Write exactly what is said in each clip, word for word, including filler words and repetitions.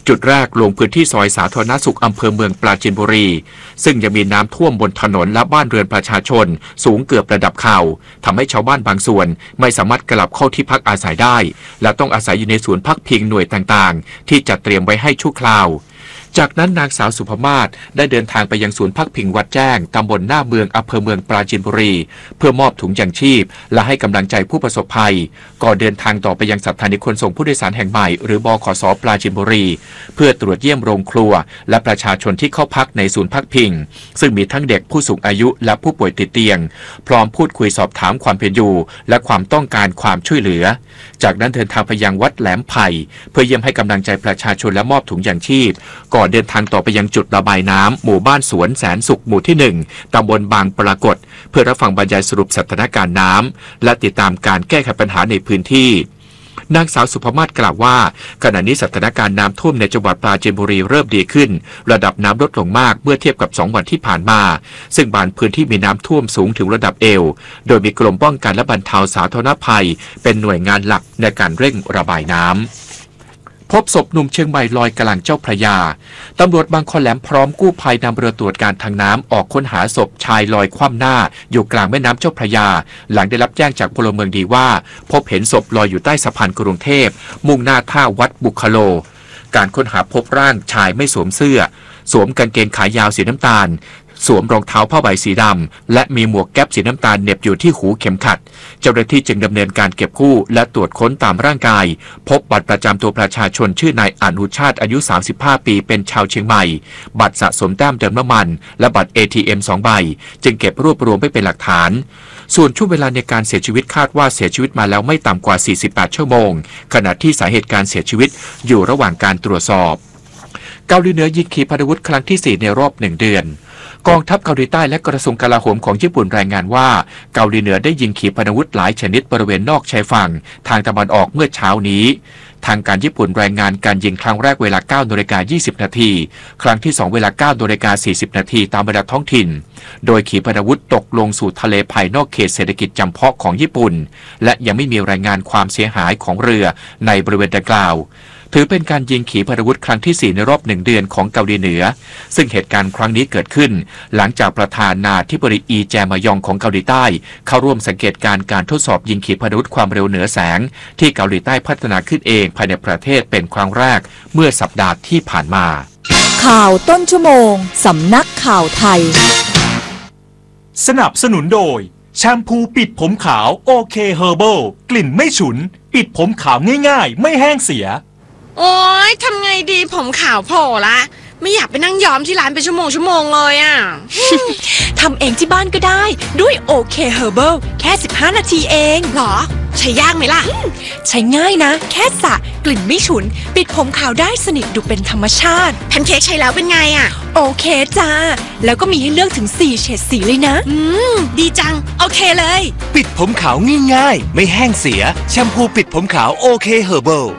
จุดแรกลงพื้นที่ซอยสาธารณสุขอำเภอเมืองปราจีนบุรีซึ่งยังมีน้ำท่วมบนถนนและบ้านเรือนประชาชนสูงเกือบระดับเข่าทำให้ชาวบ้านบางส่วนไม่สามารถกลับเข้าที่พักอาศัยได้และต้องอาศัยอยู่ในศูนย์พักพิงหน่วยต่างๆที่จัดเตรียมไว้ให้ชั่วคราวจากนั้นนางสาวสุภมาศได้เดินทางไปยังศูนย์พักพิงวัดแจ้งตำบลหน้าเมืองอำเภอเมืองปราจีนบุรีเพื่อมอบถุงยางชีพและให้กำลังใจผู้ประสบภัยก่อนเดินทางต่อไปยังสถานีขนส่งผู้โดยสารแห่งใหม่หรือบขส.ปราจีนบุรีเพื่อตรวจเยี่ยมโรงครัวและประชาชนที่เข้าพักในศูนย์พักพิงซึ่งมีทั้งเด็กผู้สูงอายุและผู้ป่วยติดเตียงพร้อมพูดคุยสอบถามความเป็นอยู่และความต้องการความช่วยเหลือจากนั้นเดินทางไปยังวัดแหลมไผ่เพื่อเยี่ยมให้กำลังใจประชาชนและมอบถุงยางชีพก่อนเดินทางต่อไปยังจุดระบายน้ำหมู่บ้านสวนแสนสุขหมู่ที่หนึ่งตำบลบางปรากฏเพื่อรับฟังบรรยายสรุปสถานการณ์น้ำและติดตามการแก้ไขปัญหาในพื้นที่นางสาวสุภมาศกล่าวว่าขณะนี้สถานการณ์น้ำท่วมในจังหวัดปราจีนบุรีเริ่มดีขึ้นระดับน้ำลดลงมากเมื่อเทียบกับสองวันที่ผ่านมาซึ่งบางพื้นที่มีน้ำท่วมสูงถึงระดับเอวโดยมีกรมป้องกันและบรรเทาสาธารณภัยเป็นหน่วยงานหลักในการเร่งระบายน้ำพบศพหนุ่มเชียงใหม่ลอยกลางเจ้าพระยาตำรวจบางคอแหลมพร้อมกู้ภัยนำเรือตรวจการทางน้ำออกค้นหาศพชายลอยคว่ำหน้าอยู่กลางแม่น้ำเจ้าพระยาหลังได้รับแจ้งจากพลเมืองดีว่าพบเห็นศพลอยอยู่ใต้สะพานกรุงเทพมุ่งหน้าท่าวัดบุคโลการค้นหาพบร่างชายไม่สวมเสื้อสวมกางเกงขายาวสีน้ำตาลสวมรองเท้าผ้าใบสีดำและมีหมวกแก๊ปสีน้ำตาลเหน็บอยู่ที่หูเข็มขัดเจ้าหน้าที่จึงดำเนินการเก็บกู้และตรวจค้นตามร่างกายพบบัตรประจำตัวประชาชนชื่อนายอนุชาติอายุสามสิบห้าปีเป็นชาวเชียงใหม่บัตรสะสมแต้มเติมน้ำมันและบัตร เอ ที เอ็ม สองใบจึงเก็บรวบรวมไว้เป็นหลักฐานส่วนช่วงเวลาในการเสียชีวิตคาดว่าเสียชีวิตมาแล้วไม่ต่ำกว่าสี่สิบแปดชั่วโมงขณะที่สาเหตุการเสียชีวิตอยู่ระหว่างการตรวจสอบเกาหลีเหนือยิงขีปนาวุธครั้งที่สี่ในรอบหนึ่งเดือนกองทัพเกาหลีใต้และกระทรวงกลาโหมของญี่ปุ่นรายงานว่าเกาหลีเหนือได้ยิงขีปนาวุธหลายชนิดบริเวณนอกชายฝั่งทางตะวันออกเมื่อเช้านี้ทางการญี่ปุ่นรายงานการยิงครั้งแรกเวลา เก้านาฬิกายี่สิบนาทีครั้งที่สองเวลา เก้านาฬิกาสี่สิบนาทีตามเวลาท้องถิ่นโดยขีปนาวุธตกลงสู่ทะเลภายนอกเขตเศรษฐกิจจำเพาะของญี่ปุ่นและยังไม่มีรายงานความเสียหายของเรือในบริเวณดังกล่าวถือเป็นการยิงขีปนาวุธครั้งที่สี่ในรอบหนึ่งเดือนของเกาหลีเหนือซึ่งเหตุการณ์ครั้งนี้เกิดขึ้นหลังจากประธานาธิบดีอีแจมายองของเกาหลีใต้เข้าร่วมสังเกตการการทดสอบยิงขีปนาวุธความเร็วเหนือแสงที่เกาหลีใต้พัฒนาขึ้นเองภายในประเทศเป็นครั้งแรกเมื่อสัปดาห์ที่ผ่านมาข่าวต้นชั่วโมงสำนักข่าวไทยสนับสนุนโดยแชมพูปิดผมขาวโอเคเฮอร์เบิลกลิ่นไม่ฉุนปิดผมขาวง่ายๆไม่แห้งเสียโอ๊ยทำไงดีผมขาวโผล่ละไม่อยากไปนั่งย้อมที่ร้านเป็นชั่วโมงชั่วโมงเลยอ่ะทำเองที่บ้านก็ได้ด้วยโอเคเฮอร์เบิลแค่สิบห้านาทีเองหรอใช้ยากไหมล่ะใช้ง่ายนะแค่สระกลิ่นไม่ฉุนปิดผมขาวได้สนิทดูเป็นธรรมชาติแพนเค้กใช้แล้วเป็นไงอ่ะโอเคจ้าแล้วก็มีให้เลือกถึงสี่เฉดสีเลยนะอืมดีจังโอเคเลยปิดผมขาวง่ายๆไม่แห้งเสียแชมพูปิดผมขาวโอเคเฮอร์เบิล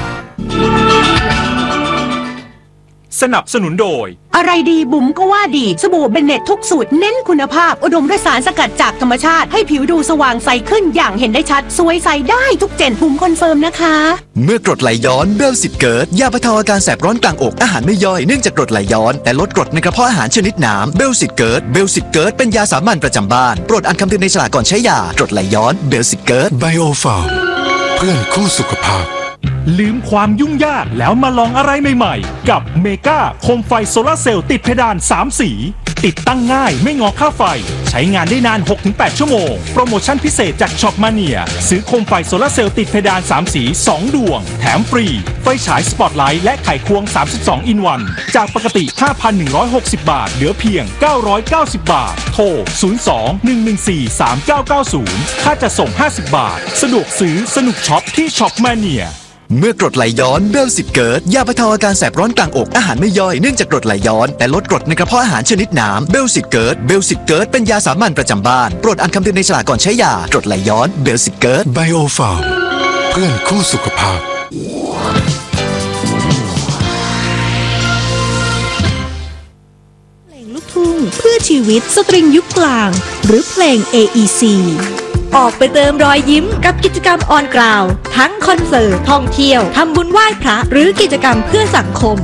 สนับสนุนโดยอะไรดีบุ๋มก็ว่าดีสบู่เบนเน็ตทุกสูตรเน้นคุณภาพอุดมด้วยสารสกัดจากธรรมชาติให้ผิวดูสว่างใสขึ้นอย่างเห็นได้ชัดสวยใสได้ทุกเจนบุ๋มคอนเฟิร์มนะคะเมื่อกรดไหลย้อนเบลสิบเกิร์ตยาบรรเทาอาการแสบร้อนกลางอกอาหารไม่ย่อยเนื่องจากกรดไหลย้อนแต่ลดกรดในกระเพาะอาหารชนิดน้ำเบลสิบเกิร์ตเบลสิบเกิร์ตเป็นยาสามัญประจำบ้านโปรดอ่านคำเตือนในฉลากก่อนใช้ยากรดไหลย้อนเบลสิบเกิร์ตไบโอฟาร์มเพื่อนคู่สุขภาพลืมความยุ่งยากแล้วมาลองอะไรใหม่ๆกับเมกาโคมไฟโซลาร์เซลล์ติดเพดานสามสีติดตั้งง่ายไม่งอค่าไฟใช้งานได้นาน หกถึงแปด ชั่วโมงโปรโมชั่นพิเศษจากช็อปมาเนียซื้อโคมไฟโซลาร์เซลล์ติดเพดานสามสีสองดวงแถมฟรีไฟฉายสปอตไลท์และไขควงสามสิบสองอินวันจากปกติ ห้าพันหนึ่งร้อยหกสิบ บาทเหลือเพียงเก้าร้อยเก้าสิบ บาทโทรศูนย์ สอง หนึ่ง หนึ่ง สี่ สาม เก้า เก้า ศูนย์ค่าจัดส่งห้าสิบบาทสะดวกซื้อสนุกช็อปที่ช็อปมาเนียเมื่อกรดไหลย้อนเบลสิบเกิร์ตยาบรรเทาอาการแสบร้อนกลางอกอาหารไม่ย่อยเนื่องจากกรดไหลย้อนแต่ลดกรดในกระเพาะอาหารชนิดน้ำเบลสิบเกิร์ตเบลสิบเกิร์ตเป็นยาสามัญประจำบ้านโปรดอ่านคำเตือนในฉลากก่อนใช้ยากรดไหลย้อนเบลสิบเกิร์ตไบโอฟาร์มเพื่อนคู่สุขภาพเพลงลูกทุ่งเพื่อชีวิตสตริงยุคกลางหรือเพลง เอ อี ซีออกไปเติมรอยยิ้มกับกิจกรรมออนกราวทั้งคอนเสิร์ตท่องเที่ยวทำบุญไหว้พระหรือกิจกรรมเพื่อสังคม